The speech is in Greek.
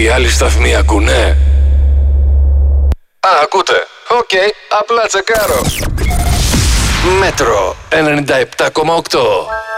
Οι άλλοι σταθμοί ακούνε? Ακούτε. Οκ, απλά τσεκάρω. Μέτρο 97,8.